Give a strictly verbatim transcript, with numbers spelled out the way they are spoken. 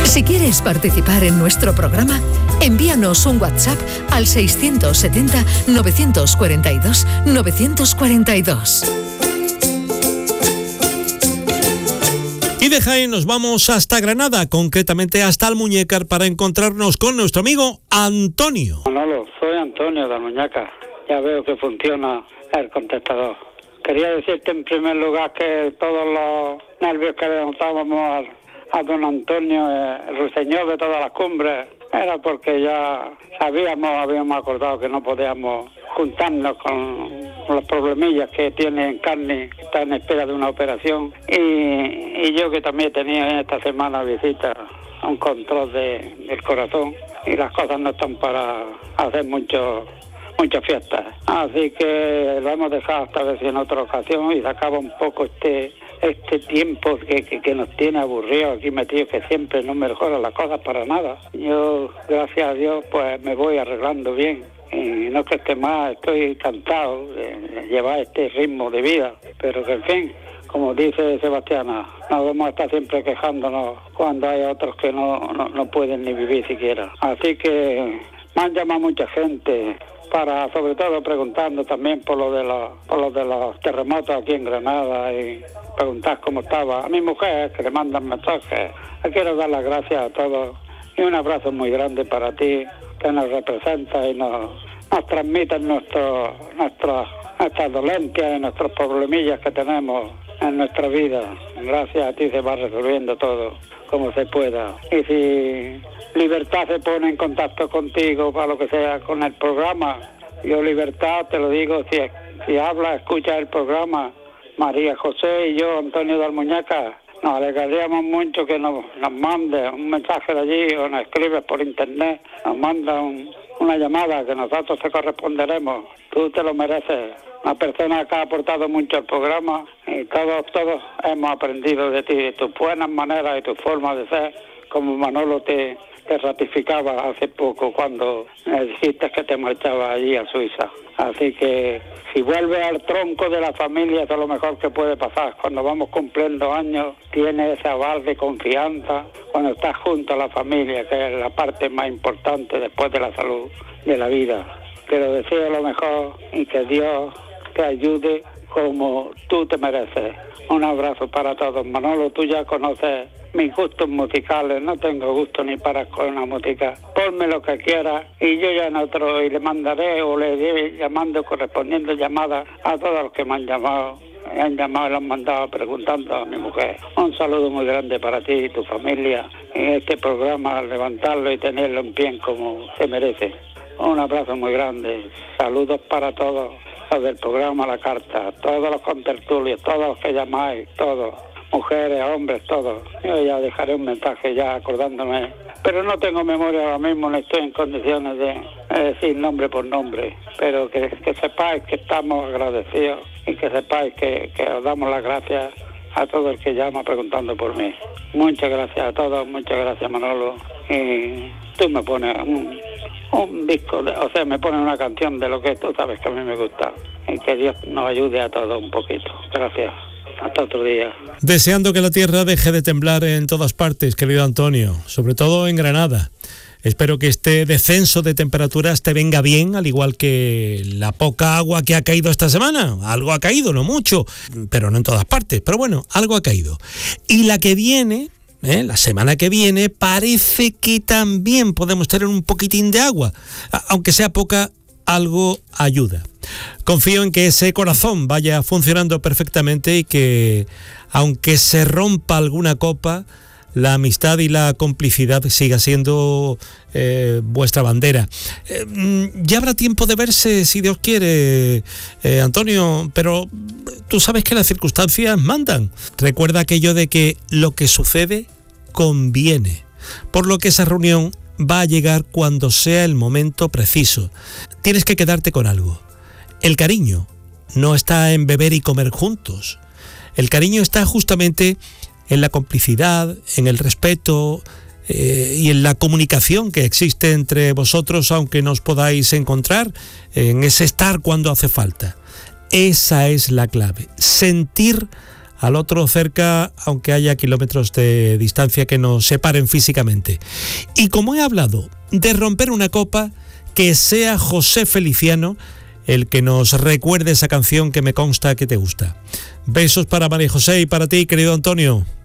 Si quieres participar en nuestro programa, envíanos un WhatsApp al seiscientos setenta, novecientos cuarenta y dos, novecientos cuarenta y dos. Y de Jaén nos vamos hasta Granada, concretamente hasta Almuñécar, para encontrarnos con nuestro amigo Antonio. Manolo, soy Antonio de Almuñécar. Ya veo que funciona el contestador. Quería decirte en primer lugar que todos los nervios que le notábamos al a don Antonio, eh, el ruiseñor de todas las cumbres, era porque ya sabíamos, habíamos acordado que no podíamos juntarnos con los problemillas que tiene en carne, que está en espera de una operación, y, y yo que también tenía en esta semana visita a un control de, del corazón, y las cosas no están para hacer mucho muchas fiestas, así que lo hemos dejado hasta ver si en otra ocasión y se acaba un poco este este tiempo que, que, que nos tiene aburridos aquí metidos, que siempre no mejoran las cosas para nada. Yo, gracias a Dios, pues me voy arreglando bien. Y no que esté más, estoy encantado de llevar este ritmo de vida, pero que en fin, como dice Sebastiana, no vamos a estar siempre quejándonos cuando hay otros que no, no, no pueden ni vivir siquiera. Así que me han llamado mucha gente para, sobre todo preguntando también por lo de los, por lo de los terremotos aquí en Granada, y preguntar cómo estaba. A mi mujer, que le mandan mensajes, le quiero dar las gracias a todos y un abrazo muy grande para ti, que nos representa y nos, nos transmite nuestro, nuestro, nuestras dolencias y nuestros problemillas que tenemos en nuestra vida. Gracias a ti se va resolviendo todo como se pueda. Y si Libertad se pone en contacto contigo para lo que sea con el programa, yo Libertad te lo digo, si, si habla, escucha el programa, María José y yo, Antonio de Almuñécar, nos alegraríamos mucho que nos, nos mande un mensaje de allí o nos escribes por internet, nos manda un, una llamada que nosotros te corresponderemos. Tú te lo mereces. Una persona que ha aportado mucho al programa y todos, todos hemos aprendido de ti, de tus buenas maneras y tu forma de ser, como Manolo te, te ratificaba hace poco cuando dijiste que te marchabas allí a Suiza. Así que si vuelves al tronco de la familia, eso es lo mejor que puede pasar. Cuando vamos cumpliendo años, tienes ese aval de confianza cuando estás junto a la familia, que es la parte más importante después de la salud de la vida. Te lo deseo lo mejor y que Dios te ayude como tú te mereces. Un abrazo para todos. Manolo, tú ya conoces mis gustos musicales, no tengo gusto ni para con una música. Ponme lo que quieras y yo ya en otro, y le mandaré o le iré llamando, correspondiendo llamadas a todos los que me han llamado. Me han llamado y lo han mandado preguntando a mi mujer. Un saludo muy grande para ti y tu familia en este programa, levantarlo y tenerlo en pie como se merece. Un abrazo muy grande. Saludos para todos los del programa La Carta, todos los contertulios, todos los que llamáis, todos, mujeres, hombres, todos. Yo ya dejaré un mensaje ya acordándome, pero no tengo memoria ahora mismo, no estoy en condiciones de eh, decir nombre por nombre, pero que, que sepáis que estamos agradecidos y que sepáis que, que os damos las gracias a todo el que llama preguntando por mí. Muchas gracias a todos, muchas gracias Manolo, y tú me pones un, un disco, de, o sea, me pones una canción de lo que tú sabes que a mí me gusta, y que Dios nos ayude a todos un poquito. Gracias. Hasta otro día. Deseando que la tierra deje de temblar en todas partes, querido Antonio, sobre todo en Granada. Espero que este descenso de temperaturas te venga bien, al igual que la poca agua que ha caído esta semana. Algo ha caído, no mucho, pero no en todas partes, pero bueno, algo ha caído. Y la que viene, ¿eh? la semana que viene, parece que también podemos tener un poquitín de agua, aunque sea poca, algo ayuda. Confío en que ese corazón vaya funcionando perfectamente y que, aunque se rompa alguna copa, la amistad y la complicidad siga siendo eh, vuestra bandera. Eh, ya habrá tiempo de verse, si Dios quiere, eh, Antonio, pero tú sabes que las circunstancias mandan. Recuerda aquello de que lo que sucede conviene, por lo que esa reunión va a llegar cuando sea el momento preciso. Tienes que quedarte con algo. El cariño no está en beber y comer juntos. El cariño está justamente en la complicidad, en el respeto eh, y en la comunicación que existe entre vosotros, aunque no os podáis encontrar, en ese estar cuando hace falta. Esa es la clave, sentir al otro cerca, aunque haya kilómetros de distancia que nos separen físicamente. Y como he hablado de romper una copa, que sea José Feliciano el que nos recuerde esa canción que me consta que te gusta. Besos para María José y para ti, querido Antonio.